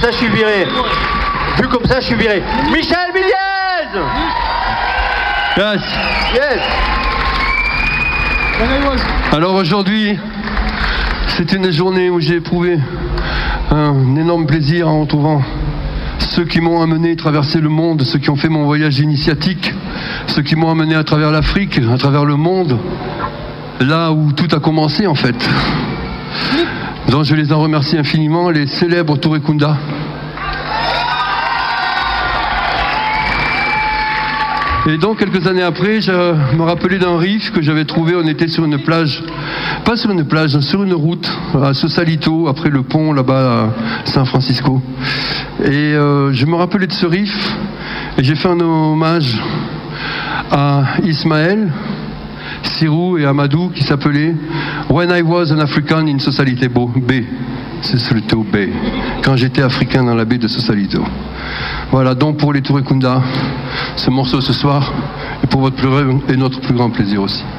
ça, je suis viré. Vu comme ça, je suis viré. Michel Miliez! Yes. Yes. Alors aujourd'hui, c'est une journée où j'ai éprouvé un énorme plaisir en retrouvant ceux qui m'ont amené traverser le monde, ceux qui ont fait mon voyage initiatique, ceux qui m'ont amené à travers l'Afrique, à travers le monde, là où tout a commencé en fait. Donc je les en remercie infiniment, les célèbres Touré Kunda. Et donc quelques années après, je me rappelais d'un riff que j'avais trouvé, on était sur une plage, pas sur une plage, sur une route à Sausalito, après le pont là-bas à San Francisco. Et je me rappelais de ce riff, et j'ai fait un hommage à Ismaël, Sirou et Amadou qui s'appelait When I Was an African in Sausalito Bay. C'est Sausalito Bay. Quand j'étais africain dans la baie de Sausalito. Voilà, donc pour les Touré Kunda, ce morceau ce soir, et pour votre plus grand et notre plus grand plaisir aussi.